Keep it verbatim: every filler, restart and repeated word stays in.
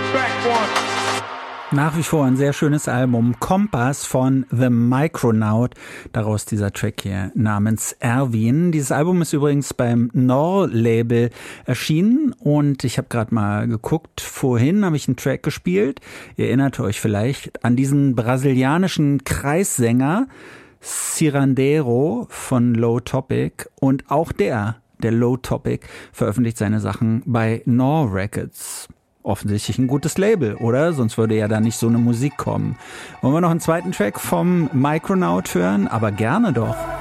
Nach wie vor ein sehr schönes Album, Kompass von The Micronaut, daraus dieser Track hier namens Erwin. Dieses Album ist übrigens beim Nor-Label erschienen und ich habe gerade mal geguckt, vorhin habe ich einen Track gespielt, ihr erinnert euch vielleicht an diesen brasilianischen Kreissänger Cirandero von Low Topic und auch der, der Low Topic, veröffentlicht seine Sachen bei Nor Records. Offensichtlich ein gutes Label, oder? Sonst würde ja da nicht so eine Musik kommen. Wollen wir noch einen zweiten Track vom Micronaut hören? Aber gerne doch.